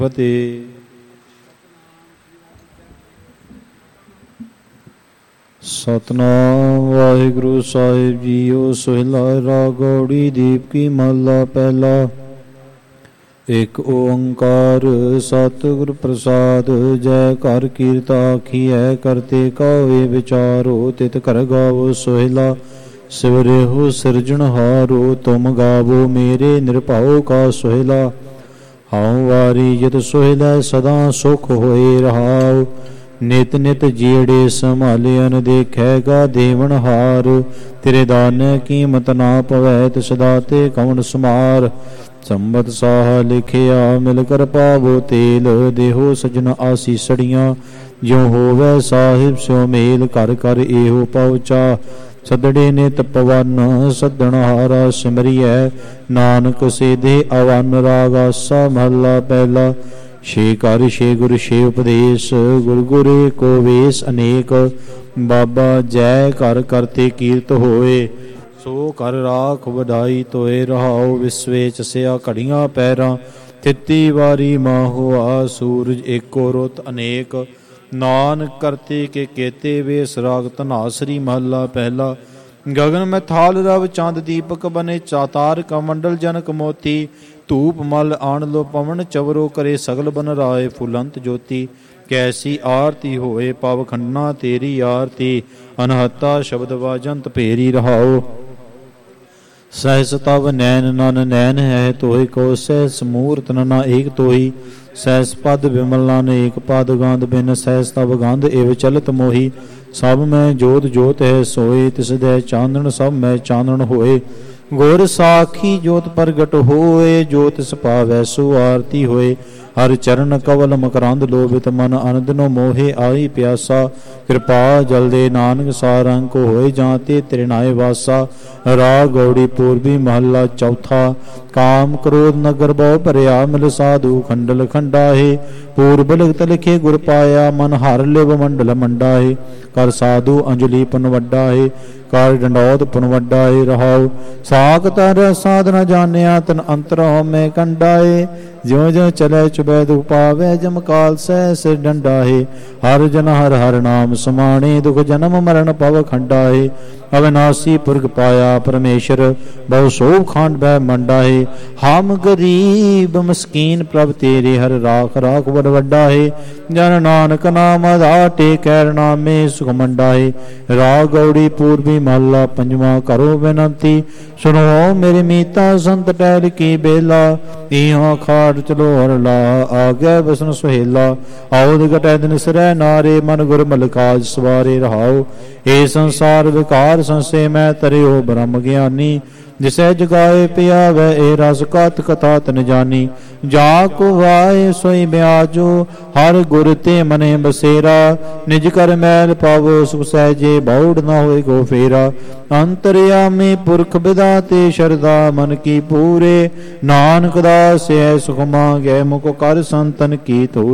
ਫਤਿਹ। ਸਤਿਨਾਮ ਵਾਹਿਗੁਰੂ ਸਾਹਿਬ JIO. Sohila ਰਾਗ ਗੌੜੀ ਦੀਪ ਕੀ ਮਹਲਾ ਪਹਿਲਾ। ਇਕ ਓੰਕਾਰ ਸਤਿਗੁਰ ਪ੍ਰਸਾਦ। ਜੈ ਘਰ ਕੀਰਤ ਆਖੀਐ ਕਰਤੇ ਕਉ ਵਿਚਾਰੋ। ਤਿਤ ਘਰ ਗਾਵੋ ਸੋਹਿਲਾ ਸਿਵਰਿਹੁ ਸਿਰਜਣਹਾਰੋ। ਤੁਮ ਗਾਵੋ ਮੇਰੇ ਨਿਰਭਉ ਕਾ ਸੋਹਿਲਾ। ਹਉ ਵਾਰੀ ਜਿਤ ਸੋਹਿਲਾ ਸਦਾ ਸੁਖ ਹੋਏ ਰਹਾਉ। ਨਿਤ ਨਿਤ ਜੀੜੇ ਸੰਭਾਲਿਆਨ ਦੇਖੈਗਾ ਦੇਵਨਹਾਰ। ਤੇਰੇ ਦਾਨ ਕੀਮਤ ਨਾ ਪਵੈ ਤਿਸ ਦਾਤੇ ਕਉਣ ਸਮਾਰ। ਸੰਬਤ ਸਾਹ ਲਿਖਿਆ ਮਿਲ ਕਰ ਪਾਵੋ ਤੇਲ। ਦੇਹੋ ਸਜਣ ਆਸੀਸੜੀਆਂ ਜਿਉ ਹੋਵੈ ਸਾਹਿਬ ਸਿਉ ਮੇਲ। ਘਰ ਘਰ ਇਹੋ ਪਹੁੰਚਾ ਸਦੜੇ ਨਿਤ ਪਵਨ। ਸੱਦਣਹਾਰਾ ਸਿਮਰਿਐ ਨਾਨਕ ਸੇਧੇ ਅਵਨ। ਰਾਗ ਆਸਾ ਮਹਲਾ ਪਹਿਲਾ। ਛੇ ਘਰ ਛੇ ਗੁਰ ਛੇ ਉਪਦੇਸ਼। ਗੁਰ ਗੁਰ ਏਕੋ ਵੇਸ ਅਨੇਕ। ਬਾਬਾ ਜੈ ਘਰ ਕਰਤੇ ਕੀਰਤ ਹੋਏ। ਸੋ ਘਰ ਰਾਖ ਵਡਾਈ ਤੋਏ ਰਹਾਉ। ਵਿਸਵੇ ਚਸਿਆ ਘੜੀਆਂ ਪੈਰਾਂ। ਤਿੱਤੀ ਵਾਰੀ ਮਾਹੁਆ ਸੂਰਜ ਏਕੋ ਰੁੱਤ ਅਨੇਕ। ਨਾਨਕ ਕਰਤੇ ਕੇ ਕੇਤੇ ਵੇਸ। ਰਾਗ ਧਨਾਸਰੀ ਮਹਲਾ ਪਹਿਲਾ। ਗਗਨ ਮੈਂ ਥਾਲ ਰਵ ਚੰਦ ਦੀਪਕ ਬਨੇ। ਚਾਤਾਰ ਕਮੰਡਲ ਜਨਕ ਮੋਤੀ। ਧੂਪ ਮਲ ਆਣ ਲੋ ਪਵਨ ਚਵਰੋ। ਕਰੇ ਸਗਲ ਬਨ ਰਾਏ ਫੁਲੰਤ ਜੋਤੀ। ਕੈਸੀ ਆਰਤੀ ਹੋਏ ਪਵ ਖੰਡਨਾ ਤੇਰੀ ਆਰਤੀ। ਅਨਹਤਾ ਸ਼ਬਦ ਵਾਜੰਤ ਭੇਰੀ ਰਹਾਓ। ਸਹਿਸ ਤਵ ਨੈਨ ਨਨ ਨੈਨ ਹੈ ਤੋਹਿ। ਕੋ ਸਹਿਸ ਮੂਰਤ ਨਨਾ ਏਕ ਤੋਹੀ। ਸਹਿਸ ਪਦ ਵਿਮਲ ਨਨ ਏਕ ਪਦ। ਗੰਧ ਬਿਨ ਸਹਿਸ ਤਵ ਗੰਧ ਏਵ ਚਲਤ ਮੋਹੀ। ਸਭ ਮੈਂ ਜੋਤ ਜੋਤ ਹੈ ਸੋਏ। ਤਿਸ ਦੇ ਚਾਨਣ ਸਭ ਮੈਂ ਚਾਨਣ ਹੋਏ। ਗੁਰ ਸਾਖੀ ਜੋਤ ਪ੍ਰਗਟ ਹੋਏ। ਜੋ ਤਿਸ ਪਾਵੈ ਸੋ ਆਰਤੀ ਹੋਏ। ਹਰ ਚਰਨ ਕਵਲ ਮਕਰੰਦ ਲੋਭਿਤ ਮਨ। ਅਨੰਦਨੋ ਮੋਹੇ ਆਈ ਪਿਆਸਾ। ਕਿਰਪਾ ਜਲ ਦੇ ਨਾਨਕ ਸਾਰੰਗ ਹੋਏ। ਜਾਂ ਤੇ ਤ੍ਰਿਨਾਏ ਵਾਸਾ। ਰਾਗ ਗੌੜੀ ਪੂਰਬੀ ਮਹੱਲਾ ਚੌਥਾ। ਕਾਮ ਕ੍ਰੋਧ ਨਗਰ ਬਹੁ ਭਰਿਆ। ਮਿਲ ਸਾਧੂ ਖੰਡਲ ਖੰਡਾਹੇ। ਪੂਰਬ ਲਿਖਤ ਲਿਖੇ ਗੁਰ ਪਾਇਆ। ਮਨ ਹਰ ਲਿਵ ਮੰਡਲ ਮੰਡਾਹੇ। ਕਰ ਸਾਧੂ ਅੰਜਲੀ ਪੁਨ ਵੱਡਾ ਹੈ। ਕਰ ਡੰਡੌਤ ਪੁਨ ਵੱਡਾ ਹੈ। ਰਹਾਉ ਸਾਖ ਤਰ ਸਾਧ ਨ ਜਾਣਿਆ। ਤਨ ਅੰਤਰ ਹਉਮੈ ਕੰਡਾਏ। ਜਿਉ ਜਿਉ ਚਲੈ ਚੁਬੈ ਦੁਖ ਪਾਵੈ। ਜਮ ਕਾਲ ਸਹਿ ਸਿਰ ਡੰਡਾਹੇ। ਹਰ ਜਨ ਹਰ ਹਰ ਨਾਮ ਸਮਾਣੇ। ਦੁਖ ਜਨਮ ਮਰਨ ਭਵ ਖੰਡਾਹੇ। ਅਵਿਨਾਸੀ ਪੁਰਖ ਪਾਇਆ ਪਰਮੇਸ਼ਰ। ਬਹੁ ਸੋਭ ਖੰਡ ਬੈ ਮੰਡਾਹੇ। ਹਮ ਗਰੀਬ ਮਸਕੀਨ ਪ੍ਰਭ ਤੇਰੇ। ਹਰ ਰਾਖ ਰਾਖ ਬੜ ਵੱਡਾ ਹੈ। ਜਨ ਨਾਨਕ ਨਾਮ ਆਧਾਟੇ। ਕੈਰ ਨਾਮੇ ਸੁਖ ਮੰਡਾਹੇ। ਰਾਗ ਗੌੜੀ ਪੂਰਬੀ ਮਹੱਲਾ ਪੰਜਵਾਂ। ਕਰੋ ਬੇਨੰਤੀ ਸੁਣੋ ਮੇਰੇ ਮੀਤਾ। ਸੰਤ ਟਹਿਲ ਕੀ ਬੇਲਾ। ਇਹਾਂ ਖਾੜ ਚਲੋ ਹਰ ਲਾ। ਆ ਗਿਆ ਬਸਨ ਸੁਹੇਲਾ। ਆਉਦ ਘਟੈ ਦਿਨ ਸਿਰੈ ਨਾਰੇ। ਮਨ ਗੁਰ ਮਲ ਕਾਜ ਸਵਾਰੇ ਰਹਾਉ। ਇਹ ਸੰਸਾਰ ਵਿਕਾਰ ਸੰਸੇ ਮੈਂ ਤਰਿਓ ਬ੍ਰਹਮ ਗਿਆਨੀ। ਜਿਸੈ ਜਗਾਏ ਪਿਆਵੈ ਇਹ ਰਸ ਕਥ ਕਥਾ ਤਨ ਜਾਨੀ। ਜਾ ਕੋ ਵਾਏ ਸੋਈ ਬਿਆਜੋ। ਹਰ ਗੁਰ ਤੇ ਮਨੇ ਬਸੇਰਾ। ਨਿਜ ਕਰ ਮੈਲ ਪਾਵੋ ਸੁਖ ਸਹਿਜੇ। ਬੌੜ ਨਾ ਹੋਏ ਕੋ ਫੇਰਾ। ਅੰਤਰਯਾਮੀ ਪੁਰਖ ਵਿਦਾਤੇ। ਸ਼ਰਧਾ ਮਨ ਕੀ ਪੂਰੇ। ਨਾਨਕ ਦਾਸ ਹੈ ਸੁਖ ਮਾਂਗੈ। ਮੁਖ ਕਰ ਸੰਤਨ ਕੀ ਧੂਰੇ।